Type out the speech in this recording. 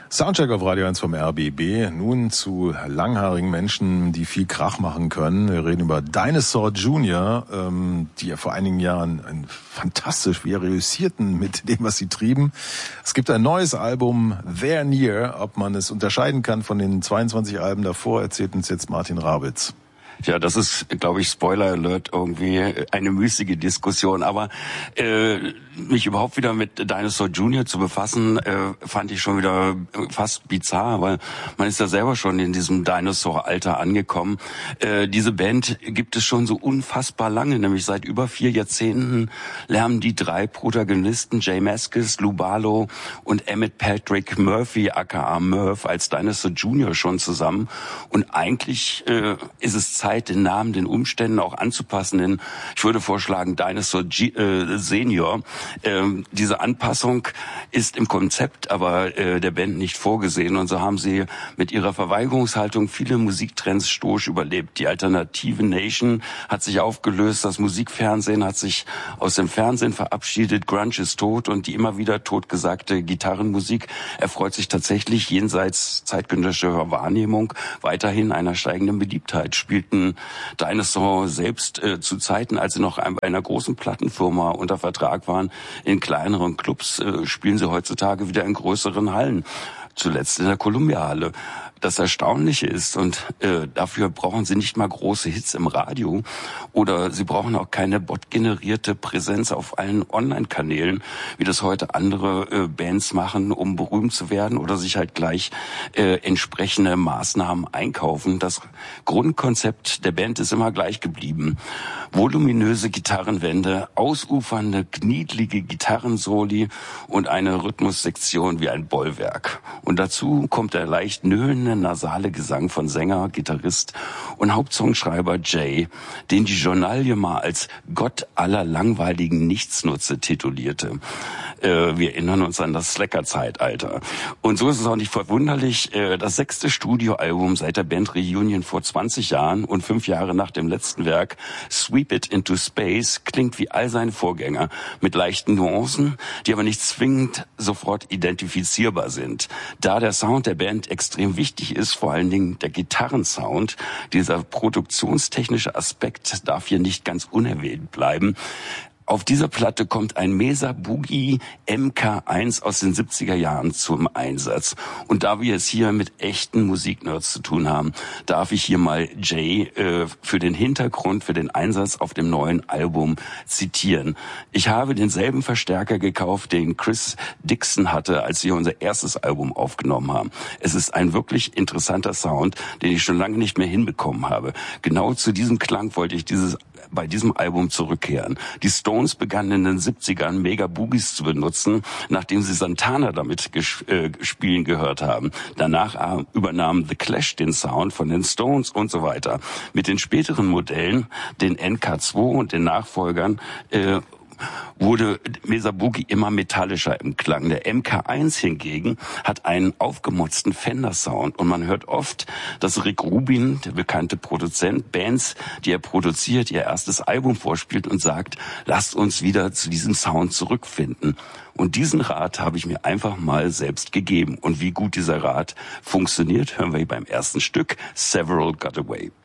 Soundcheck auf Radio 1 vom RBB. Nun zu langhaarigen Menschen, die viel Krach machen können. Wir reden über Dinosaur Jr., die ja vor einigen Jahren fantastisch reüssierten mit dem, was sie trieben. Es gibt ein neues Album, There Near. Ob man es unterscheiden kann von den 22 Alben davor, erzählt uns jetzt Martin Rabitz. Ja, das ist, glaube ich, Spoiler Alert, irgendwie eine müßige Diskussion. Aber mich überhaupt wieder mit Dinosaur Jr. zu befassen, fand ich schon wieder fast bizarr, weil man ist ja selber schon in diesem Dinosaur-Alter angekommen. Diese Band gibt es schon so unfassbar lange, nämlich seit über 4 Jahrzehnten lernen die 3 Protagonisten, Jay Mascis, Lou Barlow und Emmett Patrick Murphy, aka Murph, als Dinosaur Jr. schon zusammen. Und eigentlich ist es Zeit, den Namen den Umständen auch anzupassen, denn ich würde vorschlagen Dinosaur Senior. Diese Anpassung ist im Konzept aber der Band nicht vorgesehen, und so haben sie mit ihrer Verweigerungshaltung viele Musiktrends stoisch überlebt. Die alternative Nation hat sich aufgelöst, das Musikfernsehen hat sich aus dem Fernsehen verabschiedet, Grunge ist tot, und die immer wieder totgesagte Gitarrenmusik erfreut sich tatsächlich jenseits zeitgenössischer Wahrnehmung weiterhin einer steigenden Beliebtheit. Spielten Dinosaur selbst zu Zeiten, als sie noch bei einer großen Plattenfirma unter Vertrag waren, in kleineren Clubs, spielen sie heutzutage wieder in größeren Hallen. Zuletzt in der Columbia-Halle. Das Erstaunliche ist, und dafür brauchen sie nicht mal große Hits im Radio, oder sie brauchen auch keine bot-generierte Präsenz auf allen Online-Kanälen, wie das heute andere Bands machen, um berühmt zu werden oder sich halt gleich entsprechende Maßnahmen einkaufen. Das Grundkonzept der Band ist immer gleich geblieben. Voluminöse Gitarrenwände, ausufernde, kniedlige Gitarrensoli und eine Rhythmussektion wie ein Bollwerk. Und dazu kommt der leicht nöhlende, nasale Gesang von Sänger, Gitarrist und Hauptsongschreiber Jay, den die Journalie mal als Gott aller langweiligen Nichtsnutze titulierte. Wir erinnern uns an das Slacker-Zeitalter. Und so ist es auch nicht verwunderlich, das 6. Studioalbum seit der Band-Reunion vor 20 Jahren und 5 Jahre nach dem letzten Werk, Sweep It Into Space, klingt wie all seine Vorgänger, mit leichten Nuancen, die aber nicht zwingend sofort identifizierbar sind. Da der Sound der Band extrem wichtig ist, vor allen Dingen der Gitarrensound, dieser produktionstechnische Aspekt darf hier nicht ganz unerwähnt bleiben. Auf dieser Platte kommt ein Mesa Boogie MK1 aus den 70er Jahren zum Einsatz. Und da wir es hier mit echten Musiknerds zu tun haben, darf ich hier mal Jay für den Hintergrund, für den Einsatz auf dem neuen Album zitieren. Ich habe denselben Verstärker gekauft, den Chris Dixon hatte, als wir unser erstes Album aufgenommen haben. Es ist ein wirklich interessanter Sound, den ich schon lange nicht mehr hinbekommen habe. Genau zu diesem Klang wollte ich bei diesem Album zurückkehren. Die Stones begannen in den 70ern Mega Boogies zu benutzen, nachdem sie Santana damit spielen gehört haben. Danach übernahmen The Clash den Sound von den Stones und so weiter. Mit den späteren Modellen, den NK2 und den Nachfolgern, wurde Mesa Boogie immer metallischer im Klang. Der MK1 hingegen hat einen aufgemotzten Fender-Sound, und man hört oft, dass Rick Rubin, der bekannte Produzent, Bands, die er produziert, ihr erstes Album vorspielt und sagt, lasst uns wieder zu diesem Sound zurückfinden. Und diesen Rat habe ich mir einfach mal selbst gegeben. Und wie gut dieser Rat funktioniert, hören wir beim ersten Stück, Several Got Away.